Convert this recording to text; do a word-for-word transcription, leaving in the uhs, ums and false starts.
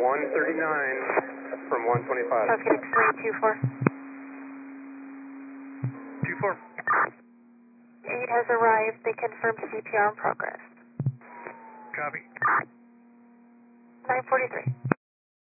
one thirty-nine from one twenty-five. South Phoenix three two four. two four. Aid has arrived. They confirmed C P R in progress. Copy. nine forty-three.